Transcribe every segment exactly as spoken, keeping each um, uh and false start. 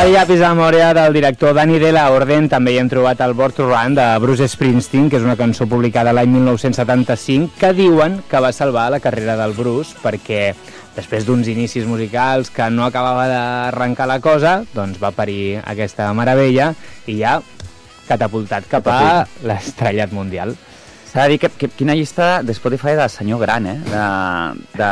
El llapis de memòria del director Danny de la Orden. També hi hem trobat el Born to Run de Bruce Springsteen, que és una cançó publicada l'any mil nou-cents setanta-cinc, que diuen que va salvar la carrera del Bruce, perquè després d'uns inicis musicals que no acabava d'arrencar la cosa, doncs va parir aquesta meravella i ja catapultat cap a l'estrellat mundial. S'ha de dir que, que quina llista de Spotify de senyor gran, eh? De, de...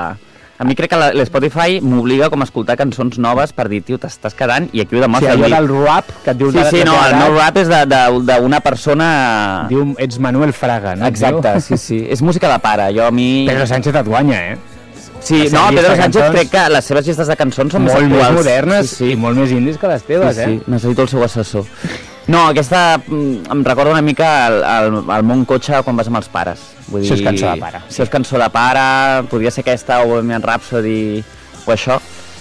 A mi crec que l'Spotify m'obliga com a escoltar cançons noves per dir, tio, t'estàs quedant, i aquí ho demostra. Sí, allò del rap que et diu... Sí, sí, no, el meu rap és d'una persona... Diu, ets Manuel Fraga, no? Exacte, sí, sí. És música de pare, jo a mi... Pedro Sánchez et guanya, eh? Sí, no, Pedro Sánchez crec que les seves llistes de cançons són més actuals. Molt més modernes i molt més indis que les teves, eh? Sí, sí, necessito el seu assessor. No, aquesta em recorda una mica el, el, el món cotxe quan vas amb els pares. Vull dir, això és cançó de pare. Això és cançó de pare, podria ser aquesta o Bohemian Rhapsody o això.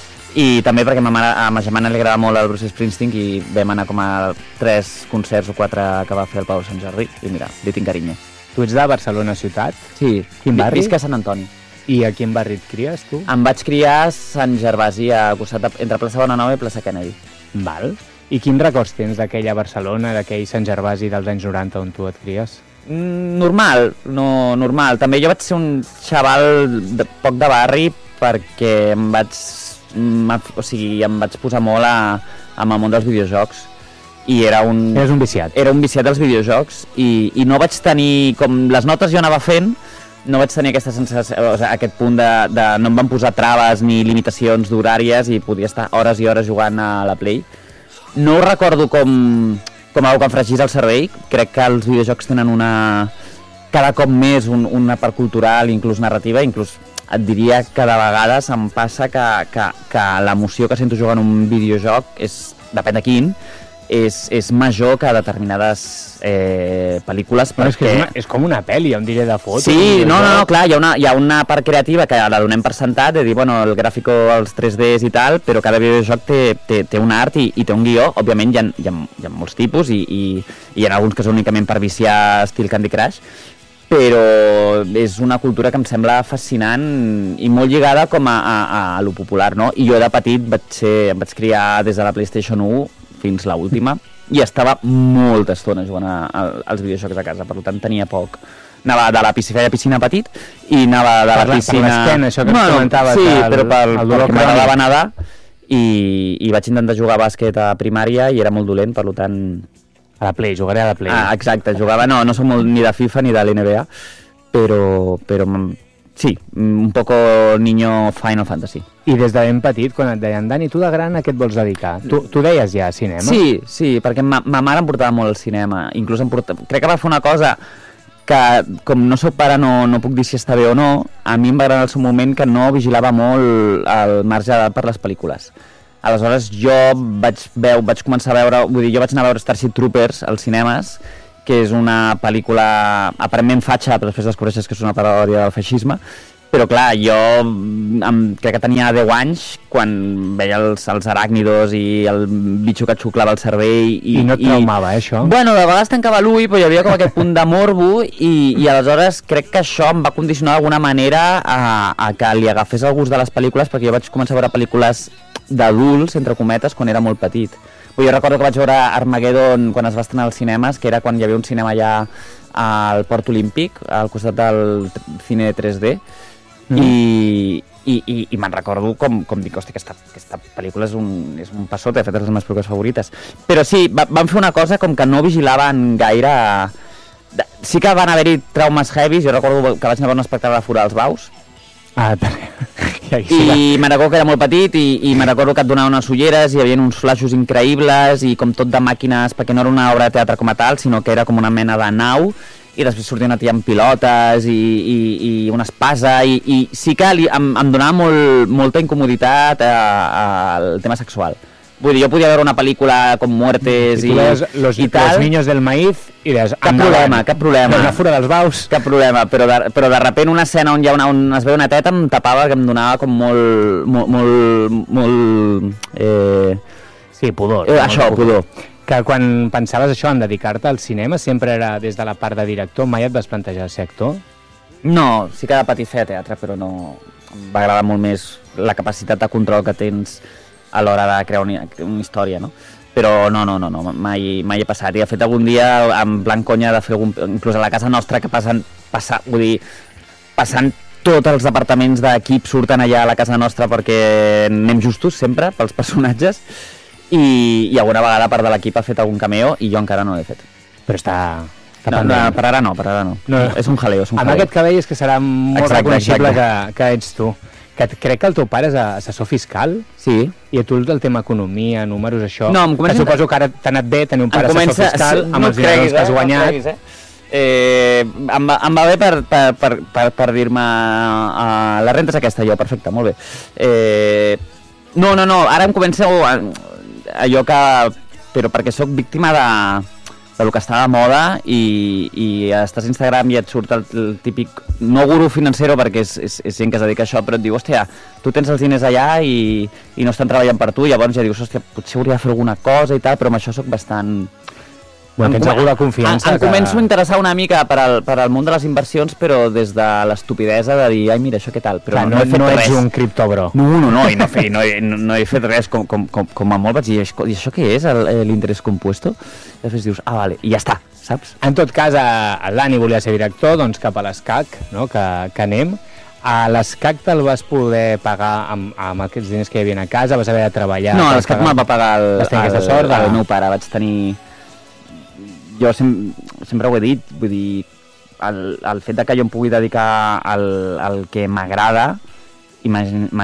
I també perquè a ma, mare, a ma germana li agrada molt el Bruce Springsteen i vam anar com a tres concerts o quatre que va fer el Pau Sant Jordi i mira, li tinc carinyo. Tu ets de Barcelona ciutat? Sí. Quin barri? Visc a Sant Antoni. I a quin barri et cries, tu? Em vaig criar a Sant Gervasi, a costat de, entre plaça Bonanova i plaça Kennedy. Val. I quins records tens d'aquella Barcelona, d'aquell Sant Gervasi dels anys noranta on tu et cries? Mm, normal, no, normal. També jo vaig ser un xaval de, poc de barri perquè em vaig, o sigui, em vaig posar molt a, amb el món dels videojocs. I era un... Eres un viciat. Era un viciat dels videojocs i, i no vaig tenir, com les notes jo anava fent, no vaig tenir aquesta sensació, o sigui, aquest punt de, de no em van posar traves ni limitacions d'horàries i podia estar hores i hores jugant a la Play. No ho recordo com, com algo que em fregís el cervell, crec que els videojocs tenen una, cada cop més un, una part cultural, inclús narrativa, inclús et diria que de vegades em passa que, que, que l'emoció que sento jugant un videojoc, és, depèn de quin, és, és major que determinades eh, pel·lícules. Però perquè... és, que és, una, és com una pel·li, em diré, de foto. Sí, no, no, no, clar, hi ha, una, hi ha una part creativa que la donem per sentat, de dir, bueno, el gràfico, els tres Ds i tal, però cada videojoc té, té, té un art i, i té un guió. Òbviament hi ha, hi ha, hi ha molts tipus i, i, i hi ha alguns que són únicament per viciar estil Candy Crush, però és una cultura que em sembla fascinant i molt lligada com a, a, a lo popular, no? I jo de petit vaig ser, em vaig criar des de la PlayStation u fins la última, i estava molta estona jugant a, a, als videojocs a casa, per tant tenia poc. Anava de la piscina, feia piscina petit, i anava de la, la piscina... Per l'esquena, això que no, ens comentaves. Sí, el, però pel, el perquè m'agradava nedar, i, i vaig intentar jugar a bàsquet a primària, i era molt dolent, per tant... A la Play, jugaré a la Play. Ah, exacte, jugava, no, no som molt ni de FIFA ni de l'N B A, però... però sí, un poco niño Final Fantasy. I des de ben petit, quan et deien, Dani, tu de gran a què et vols dedicar? Tu, tu deies ja cinema? Sí, sí, perquè ma, ma mare em portava molt al cinema. Inclús em portava... Crec que va fer una cosa que, com no soc pare, no, no puc dir si està bé o no, a mi em va agradar el seu moment que no vigilava molt el marge d'edat per les pel·lícules. Aleshores jo vaig, veu, vaig començar a veure... Vull dir, jo vaig anar a veure Starship Troopers als cinemes, que és una pel·lícula aparentment fatxa, però després descobreixes que és una paròdia del feixisme, però clar, jo em, crec que tenia deu anys quan veia els, els aràcnidos i el bitxo que et xuclava el cervell. I, I no et traumava, eh, això? Bueno, de vegades tancava l'ull, però hi havia com aquest punt de morbo i, i aleshores crec que això em va condicionar d'alguna manera a, a que li agafés el gust de les pel·lícules, perquè jo vaig començar a veure pel·lícules d'adults, entre cometes, quan era molt petit. Jo recordo que vaig veure Armageddon quan es va estrenar als cinemes, que era quan hi havia un cinema allà al Port Olímpic, al costat del cine tres D, mm. i, i, i, i me'n recordo com, com dic, hosti, aquesta, aquesta pel·lícula és un, és un passot, de fet és les meves pel·lícules favorites. Però sí, va, van fer una cosa com que no vigilaven gaire... Sí que van haver-hi traumes heavies, jo recordo que vaig anar a veure un espectacle de Fura als Baus, Ah, i me'n recordo que era molt petit i, i me'n recordo que et donaven unes ulleres i hi havia uns flaixos increïbles i com tot de màquines, perquè no era una obra de teatre com a tal, sinó que era com una mena de nau i després sortia una tia amb pilotes i, i, i una espasa i, i sí que li, em, em donava molt, molta incomoditat al tema sexual. Vull dir, jo podia veure una pel·lícula com Muertes i, i, los, i tal. Los niños del maíz i des... Cap problema, cap problema. La Fura dels Baus. Cap problema, però de, però de repent una escena on, hi ha una, on es veu una teta em tapava, que em donava com molt... molt, molt, molt eh... Sí, pudor. Eh, això, pudor. Que quan pensaves això, en dedicar-te al cinema, sempre era des de la part de director, mai et vas plantejar ser actor? No, sí que de petit feia teatre, però no... Em va agradar molt més la capacitat de control que tens a l'hora de crear una, una història, no? Però no, no, no, no mai, mai he passat. I de fet algun dia, en plan conya, de fer algun, inclús a la casa nostra, que passen, passa, vull dir, passant tots els departaments d'equip surten allà a la casa nostra perquè anem justos sempre pels personatges, i, i alguna vegada part de l'equip ha fet algun cameo i jo encara no l'he fet. Però està... No, no, per ara no, per ara no. no. És un jaleo, és un amb jaleo. aquest cabell és que serà molt exacte, reconeixible exacte. Que, que ets tu. Que crec que el teu pare és assessor fiscal. Sí. I a tu el tema economia, números, això... No, em comença... Que suposo que ara t'ha anat bé tenir un pare comença... assessor fiscal amb no els diners creguis, que has eh? guanyat. No creguis, eh? Eh, em, va, em va bé per, per, per, per, per dir-me uh, la renta és aquesta, jo, perfecte, molt bé. Eh, no, no, no, ara em comença allò que... Però perquè sóc víctima de... del que està de moda i, i estàs a Instagram i et surt el, el típic, no guru financero perquè és, és, és gent que es dedica a això, però et diu, hòstia, tu tens els diners allà i, i no estan treballant per tu, i llavors ja dius, hòstia, potser hauria de fer alguna cosa i tal, però amb això sóc bastant... Bueno, tens alguna confiança. Em, em que... començo a interessar una mica per al, per al món de les inversions, però des de l'estupidesa de dir, ai, mira, això què tal? Però clar, no, no, no he fet no res. ets un criptobro. No, no, no, i no, he, no, he, no, no he fet res, com, com, com, com a molt vaig dir, i això què és, l'interès compuesto? I després dius, ah, vale, i ja està, saps? En tot cas, el Dani volia ser director, doncs cap a l'ESCAC, no? que, que anem. A l'ESCAC te'l vas poder pagar amb, amb aquests diners que hi havia a casa, vas haver de treballar... No, l'ESCAC me'l va pagar el, el, de sort, el, el meu pare, vaig tenir... Jo sem sempre ho he dit, vull dir, el, el fet de que jo em pugui dedicar al, al que m'agrada i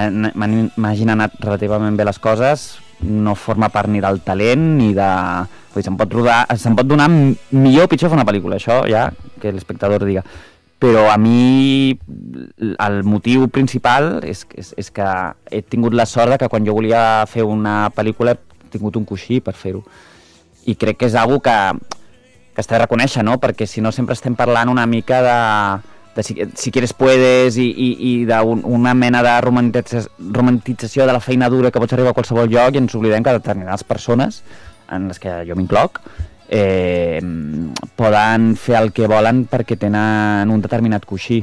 m'hagin anat relativament bé les coses, no forma part ni del talent ni de... Vull dir, se'm pot, rodar, se'm pot donar millor o pitjor fer una pel·lícula, això ja que l'espectador diga. Però a mi el motiu principal és, és, és que he tingut la sort de que quan jo volia fer una pel·lícula he tingut un coixí per fer-ho. I crec que és algo que... que està de reconèixer, no? Perquè si no sempre estem parlant una mica de, de si, si quieres puedes i, i, i d'una mena de romantització, romantització de la feina dura que pots arribar a qualsevol lloc, i ens oblidem que determinades persones, en les que jo m'incloc, eh, poden fer el que volen perquè tenen un determinat coixí.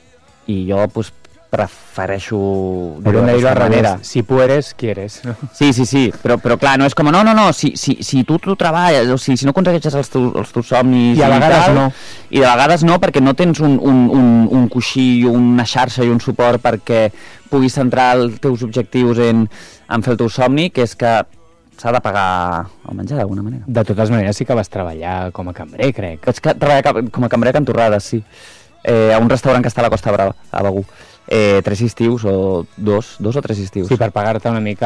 I jo, doncs, prefereixo... Hauríem de dir-ho al revés, si puedes, quieres. No? Sí, sí, sí, però, però clar, no és com, no, no, no, si, si, si tu, tu treballes, o si, si no aconsegueixes els, tu, els teus somnis... I a vegades tal, no. I de vegades no, perquè no tens un, un, un, un coixí, una xarxa i un suport perquè puguis centrar els teus objectius en, en fer el teu somni, que és que s'ha de pagar el menjar d'alguna manera. De totes maneres sí que vas treballar com a cambrer, crec. Vaig treballar com a cambrer a Cantorrades, sí. Eh, a un restaurant que està a la Costa Brava, a Begur. Eh, tres estius o dos, dos o tres estius. Sí, per pagar-te una mica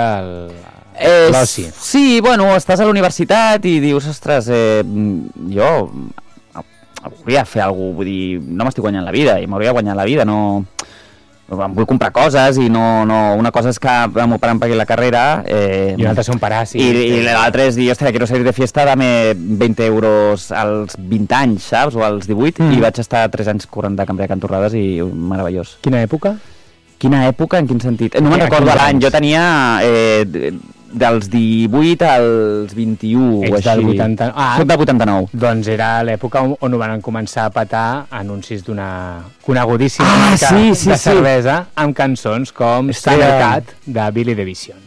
l'oci. Eh, sí, bueno, estàs a la universitat i dius, ostres, eh, jo hauria de fer alguna cosa, vull dir, no m'estic guanyant la vida i m'hauria de guanyar la vida, no... Em vull comprar coses i no, no... Una cosa és que el meu pare em pagui la carrera... Eh, I una altra són parar, sí. I, i l'altra és dir, ostres, quiero salir de fiesta, dame veinte euros als vint anys, saps? O als divuit, mm. i vaig estar tres anys corrent de cambrer a Cantorrades i meravellós. Quina època? Quina època? En quin sentit? No me'n recordo l'any, jo tenia... Eh, dels divuit als vint-i-u o així. Del vuitanta... ah, Soc del vuitanta-nou. Doncs era l'època on ho van començar a petar anuncis d'una conegudíssima ah, marca sí, sí, de sí. cervesa amb cançons com Standard Cat de Billy the Vision.